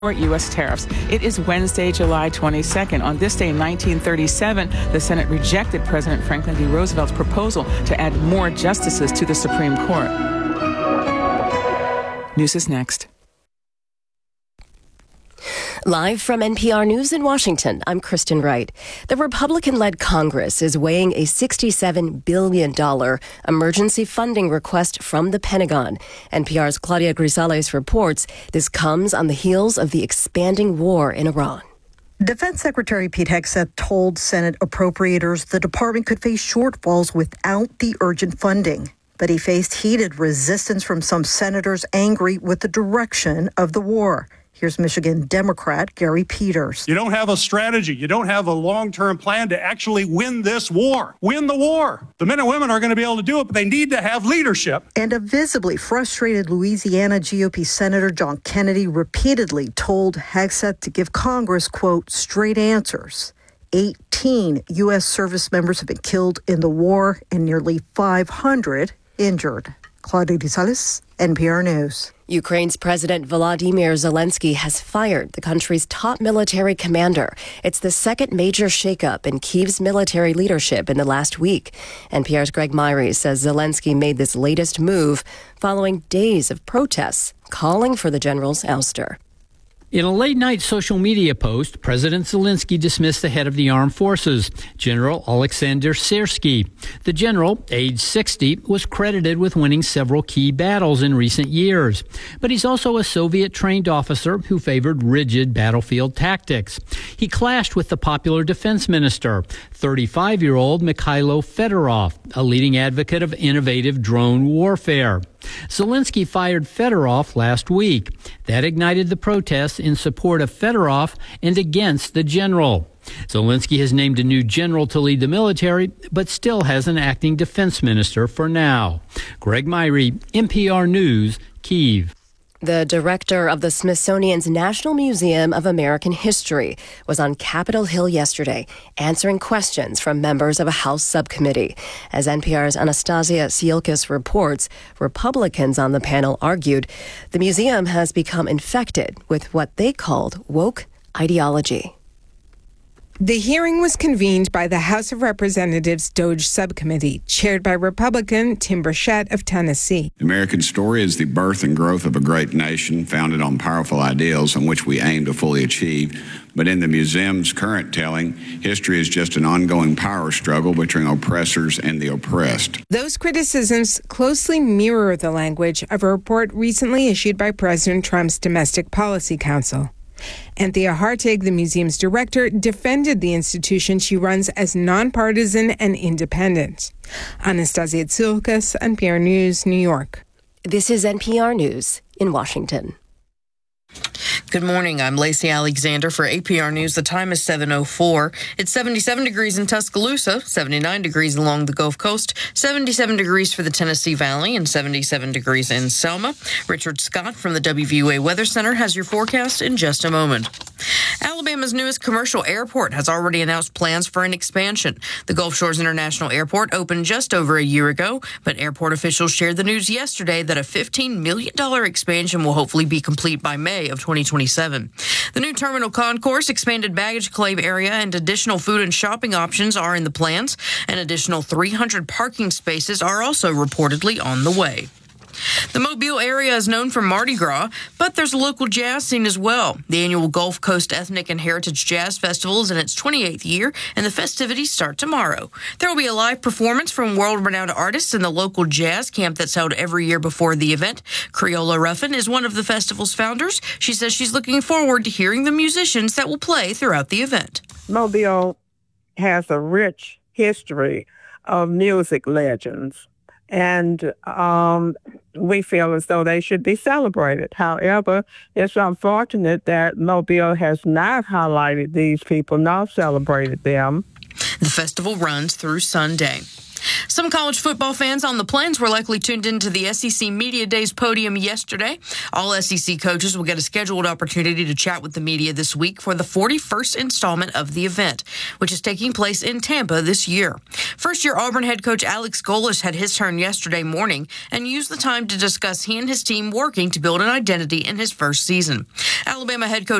U.S. tariffs. It is Wednesday, July 22nd. On this day in 1937, the Senate rejected President Franklin D. Roosevelt's proposal to add more justices to the Supreme Court. News is next. Live from NPR News in Washington, I'm Kristen Wright. The Republican-led Congress is weighing a $67 billion emergency funding request from the Pentagon. NPR's Claudia Grisales reports this comes on the heels of the expanding war in Iran. Defense Secretary Pete Hegseth told Senate appropriators the department could face shortfalls without the urgent funding. But he faced heated resistance from some senators angry with the direction of the war. Here's Michigan Democrat Gary Peters. You don't have a strategy. You don't have a long-term plan to actually win this war. Win the war. The men and women are going to be able to do it, but they need to have leadership. And a visibly frustrated Louisiana GOP Senator John Kennedy repeatedly told Hegseth to give Congress, quote, straight answers. 18 U.S. service members have been killed in the war and nearly 500 injured. Claudia Grisales, NPR News. Ukraine's President Volodymyr Zelensky has fired the country's top military commander. It's the second major shakeup in Kyiv's military leadership in the last week. NPR's Greg Myrie says Zelensky made this latest move following days of protests calling for the general's ouster. In a late-night social media post, President Zelensky dismissed the head of the armed forces, General Alexander Syrsky. The general, aged 60, was credited with winning several key battles in recent years. But he's also a Soviet-trained officer who favored rigid battlefield tactics. He clashed with the popular defense minister, 35-year-old Mikhailo Fedorov, a leading advocate of innovative drone warfare. Zelensky fired Fedorov last week. That ignited the protests in support of Fedorov and against the general. Zelensky has named a new general to lead the military, but still has an acting defense minister for now. Greg Myrie, NPR News, Kyiv. The director of the Smithsonian's National Museum of American History was on Capitol Hill yesterday, answering questions from members of a House subcommittee. As NPR's Anastasia Sielkis reports, Republicans on the panel argued the museum has become infected with what they called woke ideology. The hearing was convened by the House of Representatives DOJ Subcommittee, chaired by Republican Tim Burchett of Tennessee. The American story is the birth and growth of a great nation founded on powerful ideals on which we aim to fully achieve. But in the museum's current telling, history is just an ongoing power struggle between oppressors and the oppressed. Those criticisms closely mirror the language of a report recently issued by President Trump's Domestic Policy Council. Anthea Hartig, the museum's director, defended the institution she runs as nonpartisan and independent. Anastasia Sielkis, NPR News, New York. This is NPR News in Washington. Good morning. I'm Lacey Alexander for APR News. The time is 7:04. It's 77 degrees in Tuscaloosa, 79 degrees along the Gulf Coast, 77 degrees for the Tennessee Valley, and 77 degrees in Selma. Richard Scott from the WVUA Weather Center has your forecast in just a moment. Alabama's newest commercial airport has already announced plans for an expansion. The Gulf Shores International Airport opened just over a year ago, but airport officials shared the news yesterday that a $15 million expansion will hopefully be complete by May of 2027. The new terminal concourse, expanded baggage claim area, and additional food and shopping options are in the plans. An additional 300 parking spaces are also reportedly on the way. The Mobile area is known for Mardi Gras, but there's a local jazz scene as well. The annual Gulf Coast Ethnic and Heritage Jazz Festival is in its 28th year, and the festivities start tomorrow. There will be a live performance from world-renowned artists in the local jazz camp that's held every year before the event. Creola Ruffin is one of the festival's founders. She says she's looking forward to hearing the musicians that will play throughout the event. Mobile has a rich history of music legends. And we feel as though they should be celebrated. However, it's unfortunate that Mobile has not highlighted these people, nor celebrated them. The festival runs through Sunday. Some college football fans on the Plains were likely tuned into the SEC Media Days podium yesterday. All SEC coaches will get a scheduled opportunity to chat with the media this week for the 41st installment of the event, which is taking place in Tampa this year. First-year Auburn head coach Alex Golesh had his turn yesterday morning and used the time to discuss he and his team working to build an identity in his first season. Alabama head coach